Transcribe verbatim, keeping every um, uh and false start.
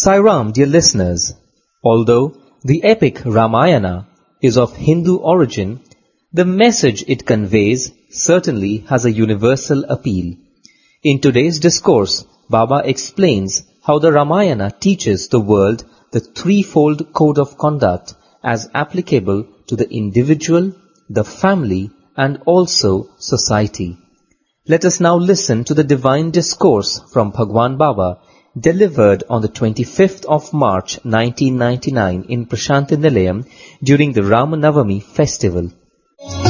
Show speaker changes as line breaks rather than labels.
Sai Ram, dear listeners, although the epic Ramayana is of Hindu origin, the message it conveys certainly has a universal appeal. In today's discourse, Baba explains how the Ramayana teaches the world the threefold code of conduct as applicable to the individual, the family, and also society. Let us now listen to the divine discourse from Bhagwan Baba, delivered on the twenty-fifth of March nineteen ninety-nine in Prashanthi Nilayam during the Ramanavami festival.